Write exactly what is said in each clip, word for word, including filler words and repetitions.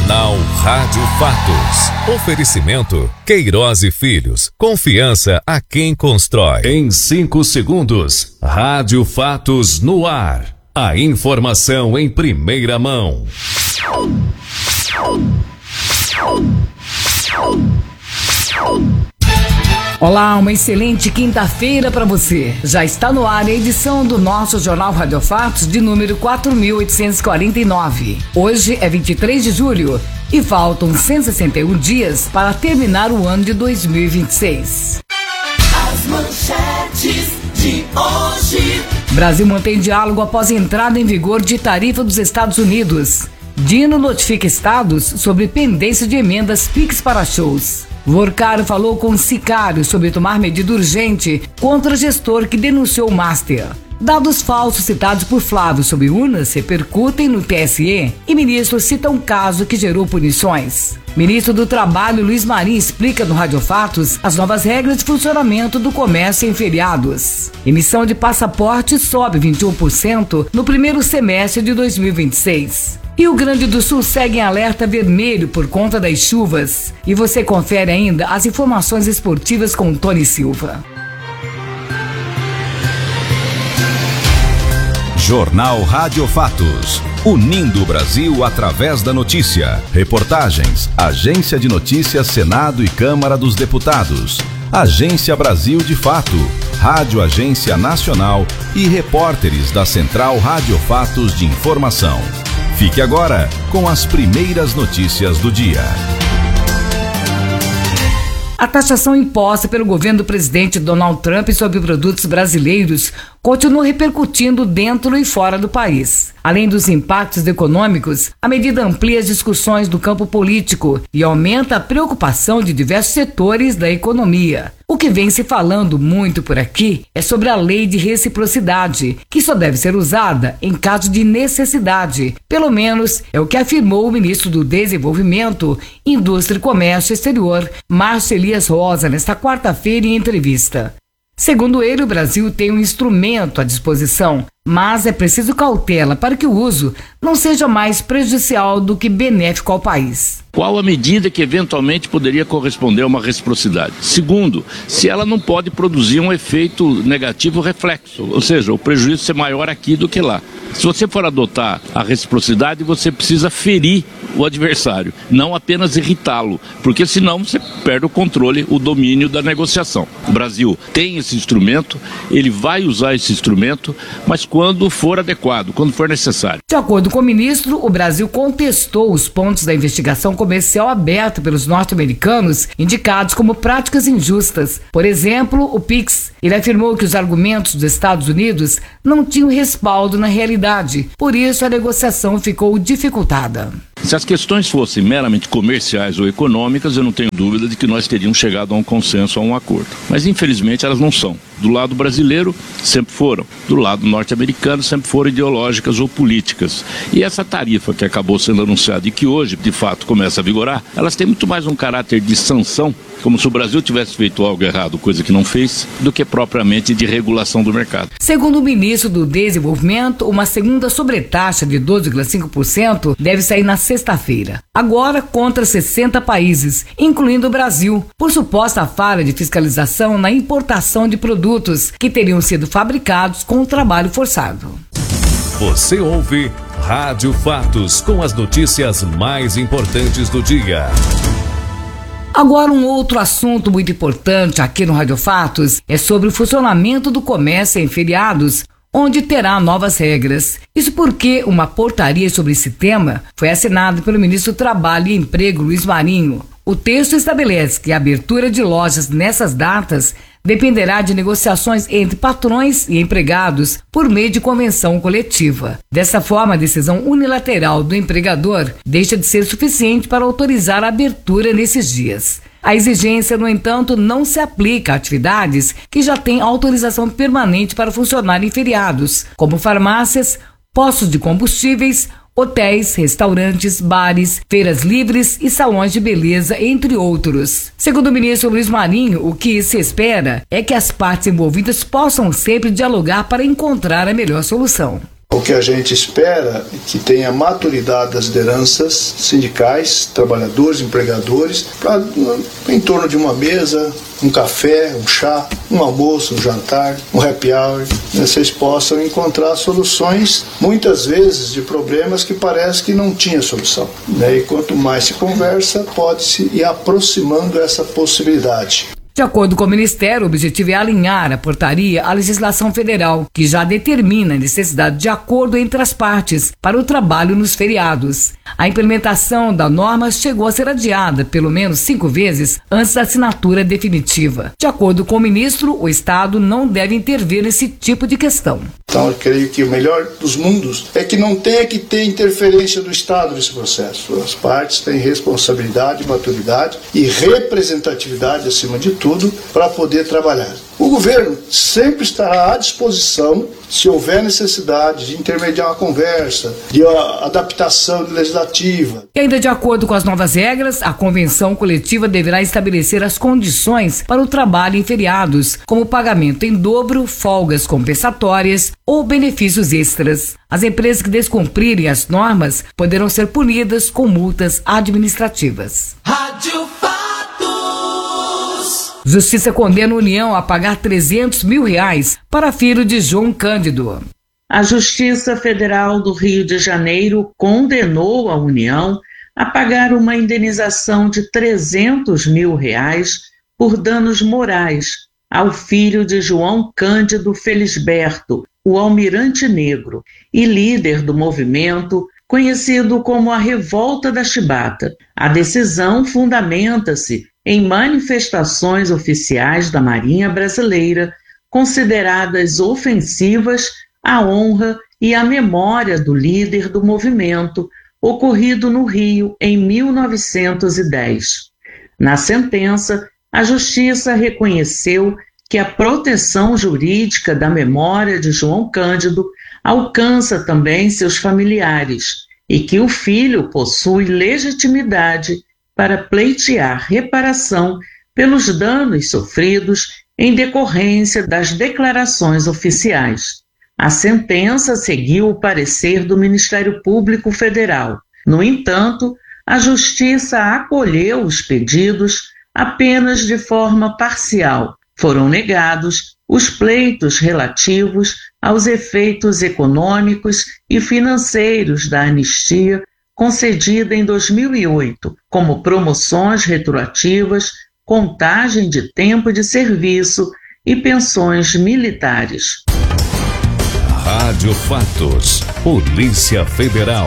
Jornal Rádio Fatos. Oferecimento Queiroz e Filhos. Confiança a quem constrói. Em cinco segundos, Rádio Fatos no ar. A informação em primeira mão. Olá, uma excelente quinta-feira para você. Já está no ar a edição do nosso Jornal Rádio Fatos de número quatro mil oitocentos e quarenta e nove. Hoje é vinte e três de julho e faltam cento e sessenta e um dias para terminar o ano de dois mil e vinte e seis. As manchetes de hoje. Brasil mantém diálogo após a entrada em vigor de tarifa dos Estados Unidos. Dino notifica estados sobre pendência de emendas Pix para shows. Vorcaro falou com Sicário sobre tomar medida urgente contra gestor que denunciou o Master. Dados falsos citados por Flávio sobre urnas repercutem no T S E e ministro cita um caso que gerou punições. Ministro do Trabalho Luiz Marinho explica no Rádio Fatos as novas regras de funcionamento do comércio em feriados. Emissão de passaporte sobe vinte e um por cento no primeiro semestre de dois mil e vinte e seis. Rio Grande do Sul segue em alerta vermelho por conta das chuvas. E você confere ainda as informações esportivas com Tony Silva. Jornal Rádio Fatos. Unindo o Brasil através da notícia. Reportagens. Agência de Notícias Senado e Câmara dos Deputados. Agência Brasil de Fato. Rádio Agência Nacional e repórteres da Central Rádio Fatos de Informação. Fique agora com as primeiras notícias do dia. A taxação imposta pelo governo do presidente Donald Trump sobre produtos brasileiros continua repercutindo dentro e fora do país. Além dos impactos econômicos, a medida amplia as discussões do campo político e aumenta a preocupação de diversos setores da economia. O que vem se falando muito por aqui é sobre a lei de reciprocidade, que só deve ser usada em caso de necessidade. Pelo menos é o que afirmou o ministro do Desenvolvimento, Indústria e Comércio Exterior, Márcio Elias Rosa, nesta quarta-feira em entrevista. Segundo ele, o Brasil tem um instrumento à disposição, mas é preciso cautela para que o uso não seja mais prejudicial do que benéfico ao país. Qual a medida que eventualmente poderia corresponder a uma reciprocidade? Segundo, se ela não pode produzir um efeito negativo reflexo, ou seja, o prejuízo ser maior aqui do que lá. Se você for adotar a reciprocidade, você precisa ferir o adversário, não apenas irritá-lo, porque senão você perde o controle, o domínio da negociação. O Brasil tem esse instrumento, ele vai usar esse instrumento, mas quando for adequado, quando for necessário. De acordo com o ministro, o Brasil contestou os pontos da investigação comercial aberta pelos norte-americanos, indicados como práticas injustas. Por exemplo, o Pix. Ele afirmou que os argumentos dos Estados Unidos não tinham respaldo na realidade, por isso a negociação ficou dificultada. Se as questões fossem meramente comerciais ou econômicas, eu não tenho dúvida de que nós teríamos chegado a um consenso, a um acordo. Mas infelizmente elas não são. Do lado brasileiro, sempre foram. Do lado norte-americano, sempre foram ideológicas ou políticas. E essa tarifa que acabou sendo anunciada e que hoje, de fato, começa a vigorar, elas têm muito mais um caráter de sanção, como se o Brasil tivesse feito algo errado, coisa que não fez, do que propriamente de regulação do mercado. Segundo o ministro do Desenvolvimento, uma segunda sobretaxa de doze vírgula cinco por cento deve sair na sexta-feira. Agora contra sessenta países, incluindo o Brasil, por suposta falha de fiscalização na importação de produtos que teriam sido fabricados com trabalho forçado. Você ouve Rádio Fatos com as notícias mais importantes do dia. Agora, um outro assunto muito importante aqui no Rádio Fatos é sobre o funcionamento do comércio em feriados, onde terá novas regras. Isso porque uma portaria sobre esse tema foi assinada pelo ministro do Trabalho e Emprego, Luiz Marinho. O texto estabelece que a abertura de lojas nessas datas dependerá de negociações entre patrões e empregados por meio de convenção coletiva. Dessa forma, a decisão unilateral do empregador deixa de ser suficiente para autorizar a abertura nesses dias. A exigência, no entanto, não se aplica a atividades que já têm autorização permanente para funcionar em feriados, como farmácias, postos de combustíveis, hotéis, restaurantes, bares, feiras livres e salões de beleza, entre outros. Segundo o ministro Luiz Marinho, o que se espera é que as partes envolvidas possam sempre dialogar para encontrar a melhor solução. O que a gente espera é que tenha maturidade das lideranças sindicais, trabalhadores, empregadores, para em torno de uma mesa, um café, um chá, um almoço, um jantar, um happy hour, vocês possam encontrar soluções, muitas vezes, de problemas que parece que não tinha solução. E quanto mais se conversa, pode-se ir aproximando essa possibilidade. De acordo com o Ministério, o objetivo é alinhar a portaria à legislação federal, que já determina a necessidade de acordo entre as partes para o trabalho nos feriados. A implementação da norma chegou a ser adiada pelo menos cinco vezes antes da assinatura definitiva. De acordo com o ministro, o Estado não deve intervir nesse tipo de questão. Então, eu creio que o melhor dos mundos é que não tenha que ter interferência do Estado nesse processo. As partes têm responsabilidade, maturidade e representatividade, acima de tudo, para poder trabalhar. O governo sempre estará à disposição, se houver necessidade de intermediar uma conversa, de uma adaptação legislativa. E ainda de acordo com as novas regras, a convenção coletiva deverá estabelecer as condições para o trabalho em feriados, como pagamento em dobro, folgas compensatórias ou benefícios extras. As empresas que descumprirem as normas poderão ser punidas com multas administrativas. Rádio Fatos. Justiça condena a União a pagar trezentos mil reais para filho de João Cândido. A Justiça Federal do Rio de Janeiro condenou a União a pagar uma indenização de trezentos mil reais por danos morais ao filho de João Cândido Felisberto, o Almirante Negro, e líder do movimento conhecido como a Revolta da Chibata. A decisão fundamenta-se em manifestações oficiais da Marinha Brasileira consideradas ofensivas à honra e à memória do líder do movimento, ocorrido no Rio em mil novecentos e dez. Na sentença, a Justiça reconheceu que a proteção jurídica da memória de João Cândido alcança também seus familiares e que o filho possui legitimidade para pleitear reparação pelos danos sofridos em decorrência das declarações oficiais. A sentença seguiu o parecer do Ministério Público Federal. No entanto, a Justiça acolheu os pedidos apenas de forma parcial. Foram negados os pleitos relativos aos efeitos econômicos e financeiros da anistia concedida em dois mil e oito, como promoções retroativas, contagem de tempo de serviço e pensões militares. Rádio Fatos, Polícia Federal.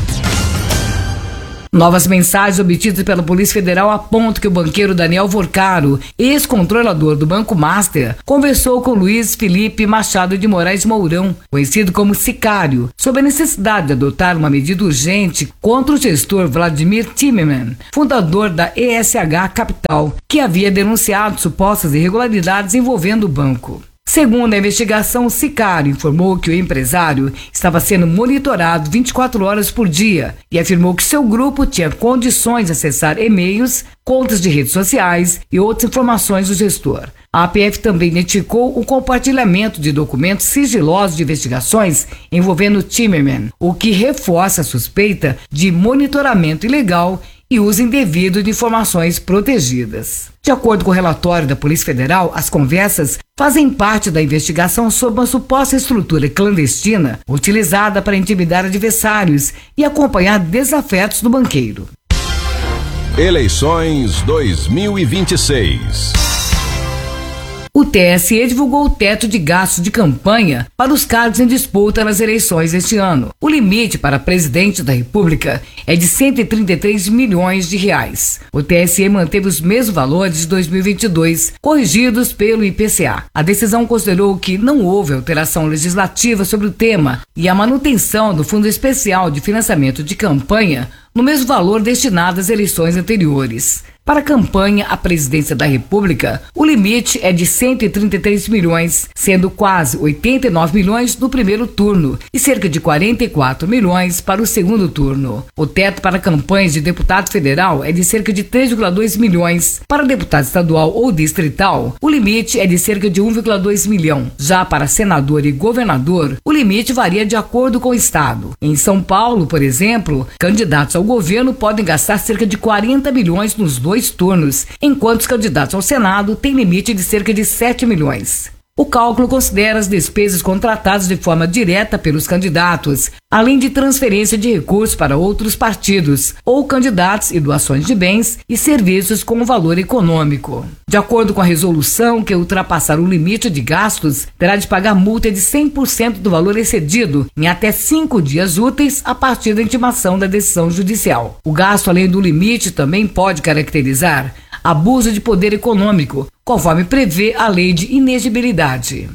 Novas mensagens obtidas pela Polícia Federal apontam que o banqueiro Daniel Vorcaro, ex-controlador do Banco Master, conversou com Luiz Felipe Machado de Moraes Mourão, conhecido como Sicário, sobre a necessidade de adotar uma medida urgente contra o gestor Vladimir Timmerman, fundador da E S H Capital, que havia denunciado supostas irregularidades envolvendo o banco. Segundo a investigação, o Sicário informou que o empresário estava sendo monitorado vinte e quatro horas por dia e afirmou que seu grupo tinha condições de acessar e-mails, contas de redes sociais e outras informações do gestor. A A P F também identificou o compartilhamento de documentos sigilosos de investigações envolvendo Timmerman, o que reforça a suspeita de monitoramento ilegal e uso indevido de informações protegidas. De acordo com o relatório da Polícia Federal, as conversas fazem parte da investigação sobre uma suposta estrutura clandestina utilizada para intimidar adversários e acompanhar desafetos do banqueiro. Eleições dois mil e vinte e seis. O T S E divulgou o teto de gastos de campanha para os cargos em disputa nas eleições este ano. O limite para presidente da República é de cento e trinta e três milhões de reais. O T S E manteve os mesmos valores de dois mil e vinte e dois, corrigidos pelo I P C A. A decisão considerou que não houve alteração legislativa sobre o tema e a manutenção do Fundo Especial de Financiamento de Campanha no mesmo valor destinado às eleições anteriores. Para a campanha à presidência da República, o limite é de cento e trinta e três milhões, sendo quase oitenta e nove milhões no primeiro turno e cerca de quarenta e quatro milhões para o segundo turno. O teto para campanhas de deputado federal é de cerca de três vírgula dois milhões. Para deputado estadual ou distrital, o limite é de cerca de um vírgula dois milhão. Já para senador e governador, o limite varia de acordo com o estado. Em São Paulo, por exemplo, candidatos ao governo podem gastar cerca de quarenta milhões nos dois turnos, enquanto os candidatos ao Senado têm limite de cerca de sete milhões. O cálculo considera as despesas contratadas de forma direta pelos candidatos, além de transferência de recursos para outros partidos ou candidatos e doações de bens e serviços com valor econômico. De acordo com a resolução, que ultrapassar o limite de gastos terá de pagar multa de cem por cento do valor excedido em até cinco dias úteis a partir da intimação da decisão judicial. O gasto além do limite também pode caracterizar abuso de poder econômico, conforme prevê a lei de inexigibilidade.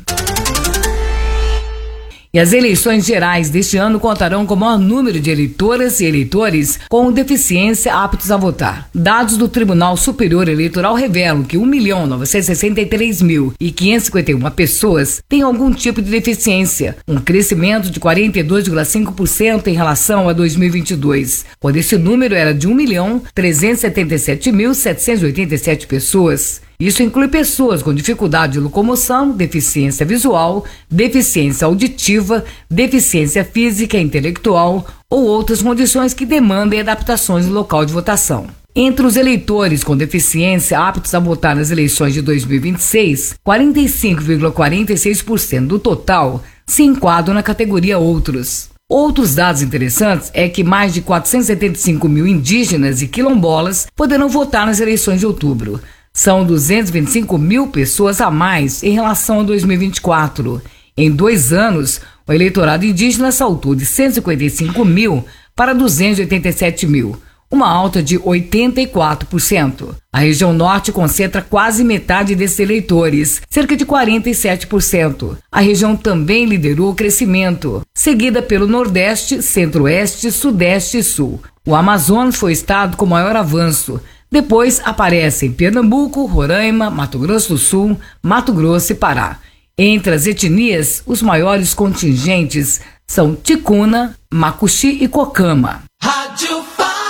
E as eleições gerais deste ano contarão com o maior número de eleitoras e eleitores com deficiência aptos a votar. Dados do Tribunal Superior Eleitoral revelam que um milhão novecentos e sessenta e três mil e quinhentas e cinquenta e uma pessoas têm algum tipo de deficiência, um crescimento de quarenta e dois vírgula cinco por cento em relação a dois mil e vinte e dois, quando esse número era de um milhão trezentos e setenta e sete mil setecentos e oitenta e sete pessoas. Isso inclui pessoas com dificuldade de locomoção, deficiência visual, deficiência auditiva, deficiência física e intelectual ou outras condições que demandem adaptações no local de votação. Entre os eleitores com deficiência aptos a votar nas eleições de dois mil e vinte e seis, quarenta e cinco vírgula quarenta e seis por cento do total se enquadram na categoria Outros. Outros dados interessantes é que mais de quatrocentos e setenta e cinco mil indígenas e quilombolas poderão votar nas eleições de outubro. São duzentos e vinte e cinco mil pessoas a mais em relação a dois mil e vinte e quatro. Em dois anos, o eleitorado indígena saltou de cento e cinquenta e cinco mil para duzentos e oitenta e sete mil, uma alta de oitenta e quatro por cento. A região norte concentra quase metade desses eleitores, cerca de quarenta e sete por cento. A região também liderou o crescimento, seguida pelo Nordeste, Centro-Oeste, Sudeste e Sul. O Amazonas foi o estado com maior avanço. Depois aparecem Pernambuco, Roraima, Mato Grosso do Sul, Mato Grosso e Pará. Entre as etnias, os maiores contingentes são Ticuna, Macuxi e Cocama. Rádio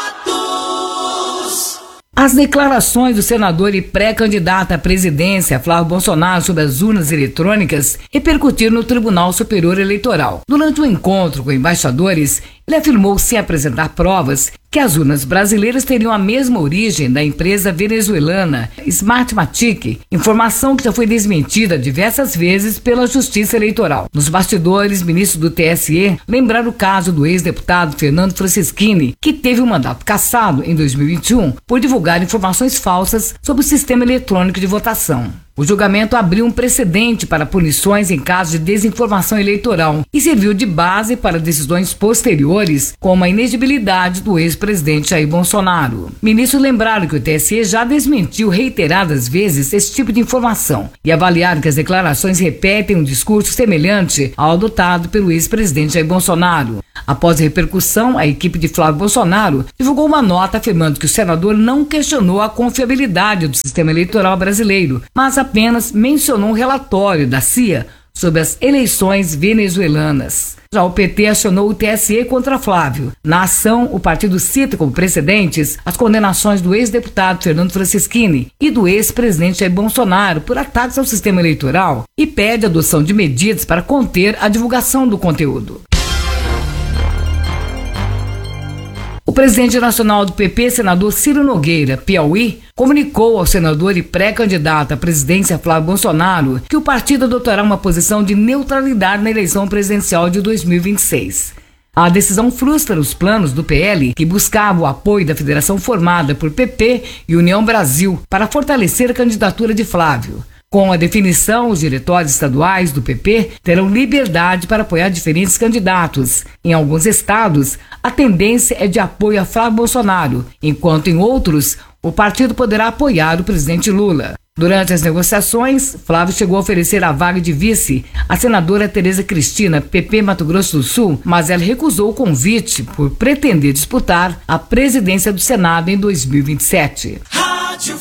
Fatos. As declarações do senador e pré-candidato à presidência, Flávio Bolsonaro, sobre as urnas eletrônicas repercutiram no Tribunal Superior Eleitoral. Durante um encontro com embaixadores, ele afirmou, sem apresentar provas, que as urnas brasileiras teriam a mesma origem da empresa venezuelana Smartmatic, informação que já foi desmentida diversas vezes pela Justiça Eleitoral. Nos bastidores, ministros do T S E lembraram o caso do ex-deputado Fernando Francischini, que teve um mandato cassado em dois mil e vinte e um por divulgar informações falsas sobre o sistema eletrônico de votação. O julgamento abriu um precedente para punições em caso de desinformação eleitoral e serviu de base para decisões posteriores, como a inexigibilidade do ex-presidente Jair Bolsonaro. Ministros lembraram que o T S E já desmentiu reiteradas vezes esse tipo de informação e avaliaram que as declarações repetem um discurso semelhante ao adotado pelo ex-presidente Jair Bolsonaro. Após a repercussão, a equipe de Flávio Bolsonaro divulgou uma nota afirmando que o senador não questionou a confiabilidade do sistema eleitoral brasileiro, mas apenas mencionou um relatório da C I A sobre as eleições venezuelanas. Já o P T acionou o T S E contra Flávio. Na ação, o partido cita como precedentes as condenações do ex-deputado Fernando Francischini e do ex-presidente Jair Bolsonaro por ataques ao sistema eleitoral e pede a adoção de medidas para conter a divulgação do conteúdo. O presidente nacional do P P, senador Ciro Nogueira, Piauí, comunicou ao senador e pré-candidato à presidência Flávio Bolsonaro que o partido adotará uma posição de neutralidade na eleição presidencial de dois mil e vinte e seis. A decisão frustra os planos do P L, que buscava o apoio da federação formada por P P e União Brasil para fortalecer a candidatura de Flávio. Com a definição, os diretórios estaduais do P P terão liberdade para apoiar diferentes candidatos. Em alguns estados, a tendência é de apoio a Flávio Bolsonaro, enquanto em outros, o partido poderá apoiar o presidente Lula. Durante as negociações, Flávio chegou a oferecer a vaga de vice à senadora Tereza Cristina, P P Mato Grosso do Sul, mas ela recusou o convite por pretender disputar a presidência do Senado em dois mil e vinte e sete. Rádio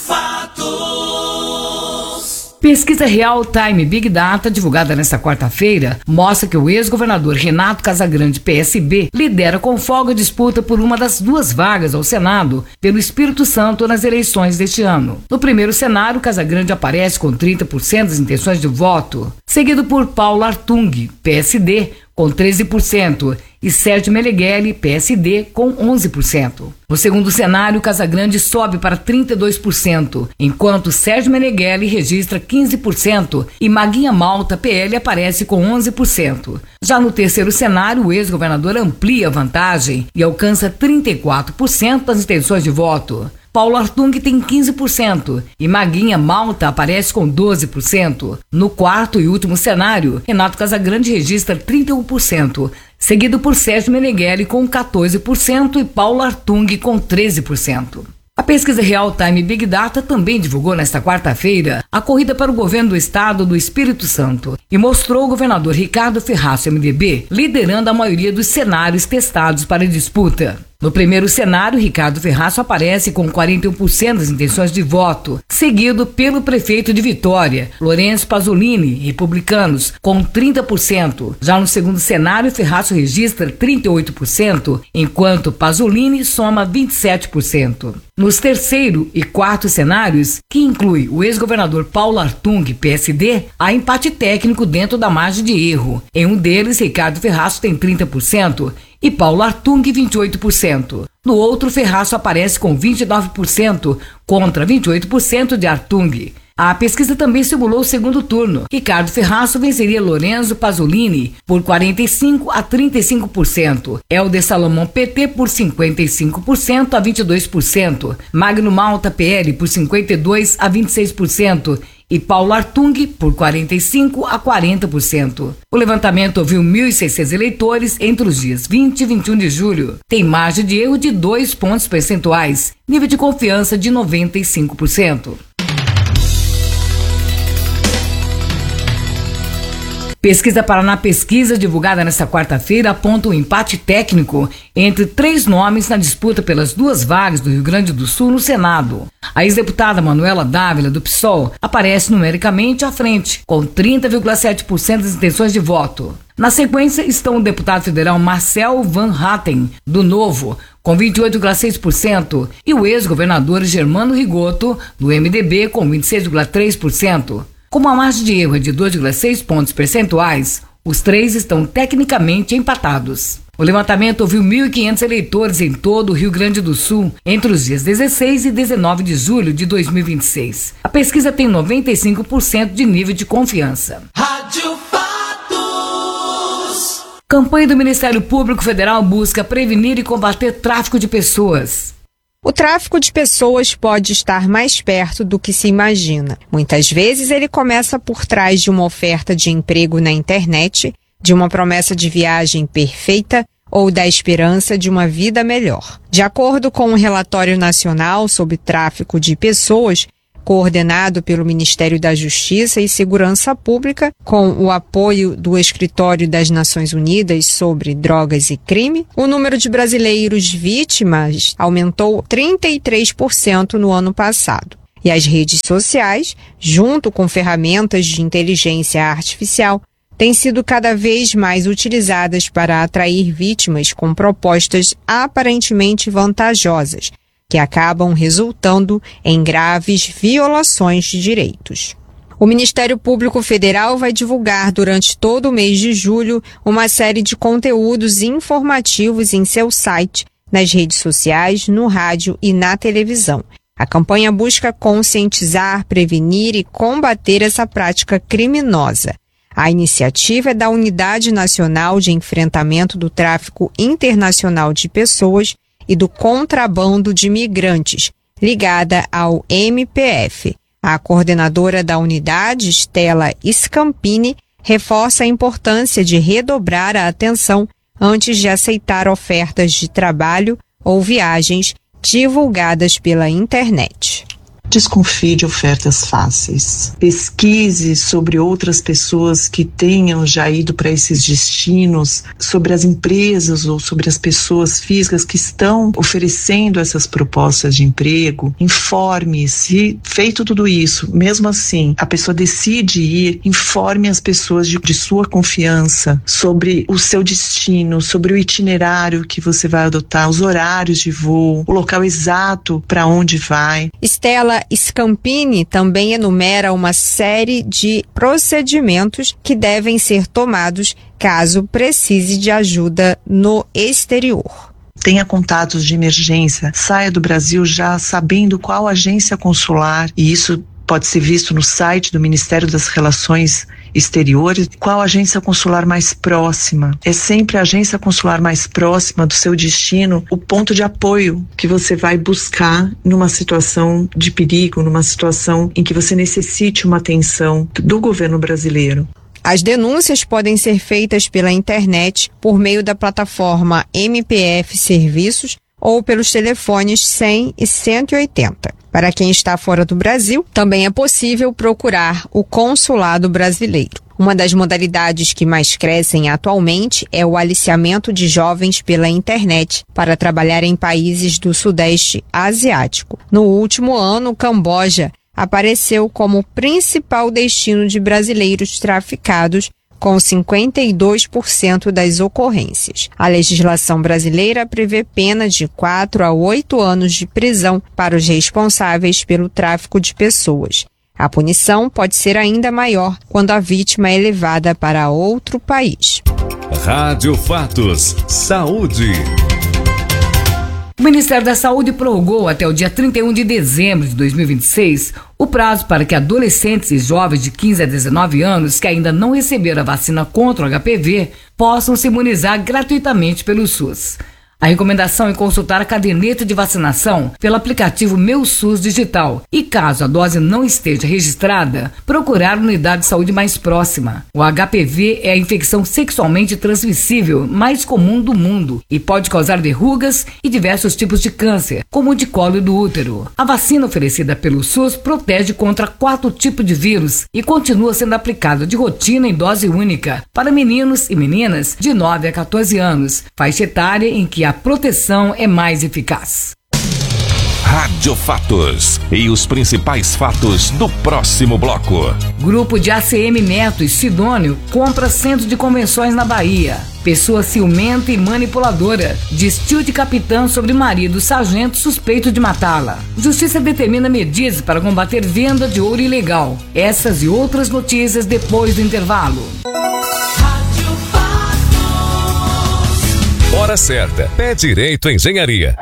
Fatos. Pesquisa Real Time Big Data, divulgada nesta quarta-feira, mostra que o ex-governador Renato Casagrande, P S B, lidera com folga a disputa por uma das duas vagas ao Senado pelo Espírito Santo nas eleições deste ano. No primeiro cenário, Casagrande aparece com trinta por cento das intenções de voto, seguido por Paulo Artung, P S D, com treze por cento, e Sérgio Meneghel, P S D, com onze por cento. No segundo cenário, Casagrande sobe para trinta e dois por cento, enquanto Sérgio Meneghel registra quinze por cento e Maguinha Malta, P L, aparece com onze por cento. Já no terceiro cenário, o ex-governador amplia a vantagem e alcança trinta e quatro por cento das intenções de voto. Paulo Artung tem quinze por cento e Maguinha Malta aparece com doze por cento. No quarto e último cenário, Renato Casagrande registra trinta e um por cento, seguido por Sérgio Meneghel com quatorze por cento e Paulo Artung com treze por cento. A pesquisa Real Time Big Data também divulgou nesta quarta-feira a corrida para o governo do estado do Espírito Santo e mostrou o governador Ricardo Ferraz, M D B, liderando a maioria dos cenários testados para a disputa. No primeiro cenário, Ricardo Ferraz aparece com quarenta e um por cento das intenções de voto, seguido pelo prefeito de Vitória, Lourenço Pasolini, republicanos, com trinta por cento. Já no segundo cenário, Ferraz registra trinta e oito por cento, enquanto Pasolini soma vinte e sete por cento. Nos terceiro e quarto cenários, que inclui o ex-governador Paulo Artung, P S D, há empate técnico dentro da margem de erro. Em um deles, Ricardo Ferraz tem trinta por cento e Paulo Artung vinte e oito por cento. No outro, Ferraz aparece com vinte e nove por cento contra vinte e oito por cento de Artung. A pesquisa também simulou o segundo turno. Ricardo Ferraz venceria Lourenço Pasolini por quarenta e cinco a trinta e cinco por cento. Helder Salomão, P T, por cinquenta e cinco por cento a vinte e dois por cento. Magno Malta, P L, por cinquenta e dois a vinte e seis por cento. E Paulo Artung por quarenta e cinco a quarenta por cento. O levantamento ouviu mil e seiscentos eleitores entre os dias vinte e vinte e um de julho. Tem margem de erro de dois pontos percentuais, nível de confiança de noventa e cinco por cento. Pesquisa Paraná Pesquisa, divulgada nesta quarta-feira, aponta um empate técnico entre três nomes na disputa pelas duas vagas do Rio Grande do Sul no Senado. A ex-deputada Manuela Dávila, do P SOL, aparece numericamente à frente, com trinta vírgula sete por cento das intenções de voto. Na sequência estão o deputado federal Marcel Van Hatten, do Novo, com vinte e oito vírgula seis por cento, e o ex-governador Germano Rigoto, do M D B, com vinte e seis vírgula três por cento. Como a margem de erro é de dois vírgula seis pontos percentuais, os três estão tecnicamente empatados. O levantamento ouviu mil e quinhentos eleitores em todo o Rio Grande do Sul entre os dias dezesseis e dezenove de julho de dois mil e vinte e seis. A pesquisa tem noventa e cinco por cento de nível de confiança. Rádio Fatos. Campanha do Ministério Público Federal busca prevenir e combater tráfico de pessoas. O tráfico de pessoas pode estar mais perto do que se imagina. Muitas vezes ele começa por trás de uma oferta de emprego na internet, de uma promessa de viagem perfeita ou da esperança de uma vida melhor. De acordo com o Relatório Nacional sobre Tráfico de Pessoas, coordenado pelo Ministério da Justiça e Segurança Pública, com o apoio do Escritório das Nações Unidas sobre Drogas e Crime, o número de brasileiros vítimas aumentou trinta e três por cento no ano passado. E as redes sociais, junto com ferramentas de inteligência artificial, têm sido cada vez mais utilizadas para atrair vítimas com propostas aparentemente vantajosas, que acabam resultando em graves violações de direitos. O Ministério Público Federal vai divulgar durante todo o mês de julho uma série de conteúdos informativos em seu site, nas redes sociais, no rádio e na televisão. A campanha busca conscientizar, prevenir e combater essa prática criminosa. A iniciativa é da Unidade Nacional de Enfrentamento do Tráfico Internacional de Pessoas e do Contrabando de Migrantes, ligada ao M P F. A coordenadora da unidade, Stella Scampini, reforça a importância de redobrar a atenção antes de aceitar ofertas de trabalho ou viagens divulgadas pela internet. desconfie de ofertas fáceis. Pesquise sobre outras pessoas que tenham já ido para esses destinos, sobre as empresas ou sobre as pessoas físicas que estão oferecendo essas propostas de emprego. Informe-se. Feito tudo isso, mesmo assim, a pessoa decide ir, informe as pessoas de, de sua confiança sobre o seu destino, sobre o itinerário que você vai adotar, os horários de voo, o local exato para onde vai. Stella Scampini também enumera uma série de procedimentos que devem ser tomados caso precise de ajuda no exterior. Tenha contatos de emergência, saia do Brasil já sabendo qual agência consular, e isso pode ser visto no site do Ministério das Relações Exteriores, qual agência consular mais próxima. É sempre a agência consular mais próxima do seu destino o ponto de apoio que você vai buscar numa situação de perigo, numa situação em que você necessite uma atenção do governo brasileiro. As denúncias podem ser feitas pela internet por meio da plataforma M P F Serviços ou pelos telefones cem e cento e oitenta. Para quem está fora do Brasil, também é possível procurar o consulado brasileiro. Uma das modalidades que mais crescem atualmente é o aliciamento de jovens pela internet para trabalhar em países do Sudeste Asiático. No último ano, o Camboja apareceu como principal destino de brasileiros traficados, com cinquenta e dois por cento das ocorrências. A legislação brasileira prevê pena de quatro a oito anos de prisão para os responsáveis pelo tráfico de pessoas. A punição pode ser ainda maior quando a vítima é levada para outro país. Rádio Fatos. Saúde. O Ministério da Saúde prorrogou até o dia trinta e um de dezembro de dois mil e vinte e seis o prazo para que adolescentes e jovens de quinze a dezenove anos que ainda não receberam a vacina contra o H P V possam se imunizar gratuitamente pelo SUS. A recomendação é consultar a caderneta de vacinação pelo aplicativo Meu SUS Digital e, caso a dose não esteja registrada, procurar a unidade de saúde mais próxima. O H P V é a infecção sexualmente transmissível mais comum do mundo e pode causar verrugas e diversos tipos de câncer, como o de colo e do útero. A vacina oferecida pelo SUS protege contra quatro tipos de vírus e continua sendo aplicada de rotina em dose única para meninos e meninas de nove a quatorze anos, faixa etária em que a A proteção é mais eficaz. Rádio Fatos e os principais fatos do próximo bloco. Grupo de A C M Neto e Sidônio compra centro de convenções na Bahia. Pessoa ciumenta e manipuladora diz tio de capitã sobre marido sargento suspeito de matá-la. Justiça determina medidas para combater venda de ouro ilegal. Essas e outras notícias depois do intervalo. Hora certa. Pé Direito Engenharia.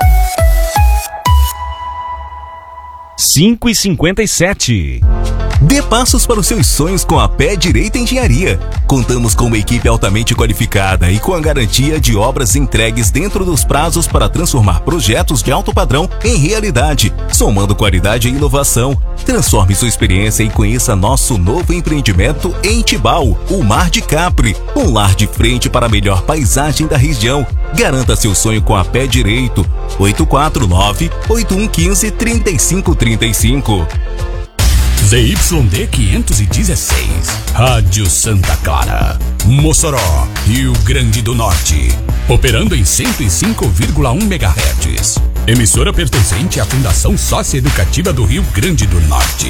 cinco e cinquenta e sete. Dê passos para os seus sonhos com a Pé Direito Engenharia. Contamos com uma equipe altamente qualificada e com a garantia de obras entregues dentro dos prazos para transformar projetos de alto padrão em realidade, somando qualidade e inovação. Transforme sua experiência e conheça nosso novo empreendimento em Tibau, o Mar de Capri, um lar de frente para a melhor paisagem da região. Garanta seu sonho com a Pé Direito. oito quatro nove, oito um um cinco, três cinco três cinco. Z Y D quinhentos e dezesseis, Rádio Santa Clara, Mossoró, Rio Grande do Norte, operando em cento e cinco vírgula um megahertz. Emissora pertencente à Fundação Socioeducativa do Rio Grande do Norte.